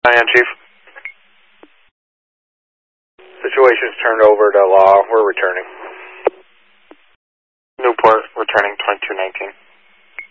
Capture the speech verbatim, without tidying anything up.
Diane, Chief. Situation's turned over to law. We're returning. Newport, returning twenty-two nineteen.